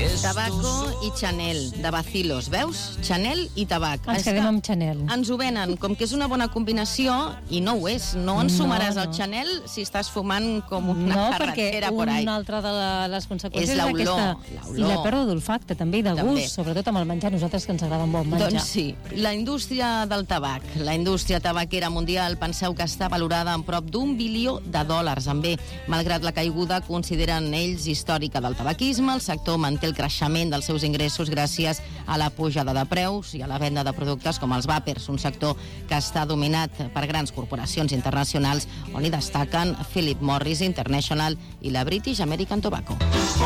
Tabaco i Chanel, de Bacilos. Veus? Chanel i tabac. Ens quedem amb Chanel. Ens ho venen com que és una bona combinació i no ho és. No ens sumaràs el Chanel si estàs fumant com una carretera por ahí. No, perquè una altra de les conseqüències és l'olor. I la pèrdua d'olfacte, també, i de gust, sobretot amb el menjar. Nosaltres que ens agrada molt menjar. Doncs sí. La indústria del tabac, la indústria tabaquera mundial, penseu que està valorada en prop d'1 bilió de dòlars. Bé, malgrat la caiguda, consideren ells històrica del tabaquisme, el sector manté el creixement dels seus ingressos gràcies a la pujada de preus i a la venda de productes com els vàpers, un sector que està dominat per grans corporacions internacionals on hi destaquen Philip Morris International i la British American Tobacco.